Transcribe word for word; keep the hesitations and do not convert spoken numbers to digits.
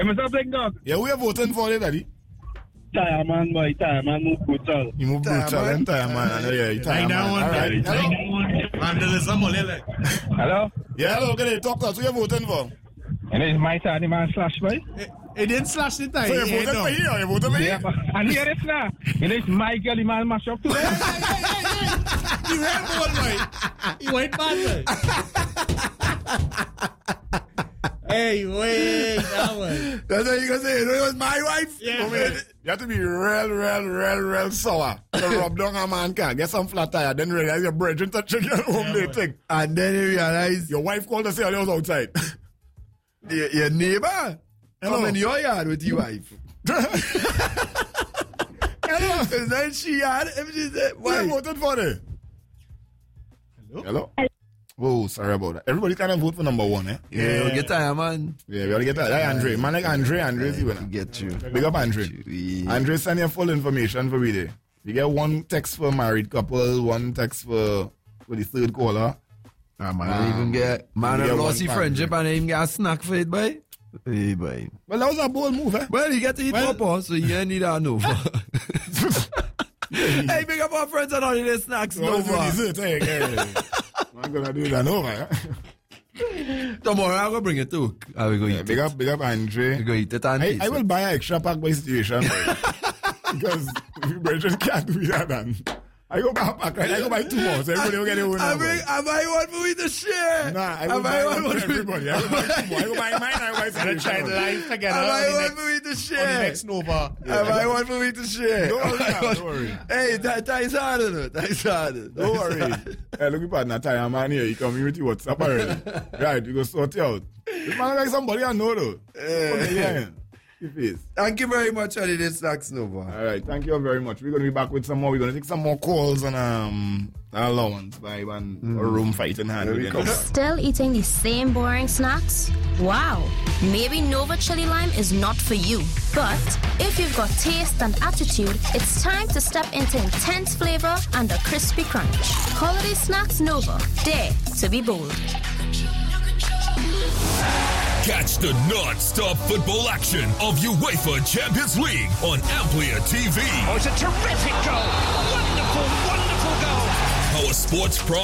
Mister Big Dog. Yeah, we are voting for it, Daddy. Tire man, boy. Tire man move brutal. You move brutal and tire man. Yeah, you tire man. All right. Hello? Yeah, hello. Can you talk to us? Who are you voting for? And it's my tire man slash, boy. It didn't slash the tire. So you voted for you or you voted for you? Yeah, but and hear this now. And it's my girl, the man mash up today. You red ball, boy. You white man, boy. Hey, wait, that one. That's what you gonna say. It was my wife. Yeah. You have to be real, real, real, real sour to rub down a man car. Get some flat tire, then realize your brethren touching your home day thing. And then you realize your wife called to say I was outside. your, your neighbor come in your yard with your wife. Hello. Is that she yard? She said, why you voted for it? Hello? Hello? Oh, sorry about that. Everybody kind of vote for number one, eh? Yeah, yeah. Get tired, man. Yeah, we gotta get tired. Hey, Andre. Man like Andre, Andre's the winner. Get you. Big up Andre. Yeah. Andre, send your full information for me there. You get one text for married couple, one text for, for the third caller. Ah, man, um, even get, man, I lost your friendship and I even get a snack for it, boy. Hey, boy. Well, that was a bold move, eh? Well, you get to eat well, papa, so you need that no. Hey, big up our friends and all the snacks, no. I'm gonna do that over. Tomorrow I'm gonna bring it too. I will go yeah, eat big it. up, big up, Andre. We go eat it and I, eat I it. will buy an extra pack by situation because we just can't do that. Man. I go buy a pack, right? I go buy two more, so everybody will get it. I bring, I buy one for me to share. Nah, I will I buy, buy one for everybody. I will buy two more. I will buy mine. I will buy some. Try the life together. I buy one next, for me to share. On the next Nova. Yeah. I buy one for me to share. Don't worry, now, don't worry. Hey, that, that is harder, though. That is harder. Don't worry. Hey, look at that tire man here. He come in with you WhatsApp already. Right, we go sort you out. This man like somebody I know though. Yeah. Thank you very much, Holiday Snacks Nova. All right, thank you very much. We're going to be back with some more. We're going to take some more calls on um, allowance vibe and mm. a room fight in hand. Still eating the same boring snacks? Wow, maybe Nova Chili Lime is not for you. But if you've got taste and attitude, it's time to step into intense flavor and a crispy crunch. Holiday Snacks Nova, dare to be bold. Catch the non-stop football action of UEFA Champions League on Amplia T V. Oh, it's a terrific goal. Wonderful, wonderful goal. Our Sports Prime.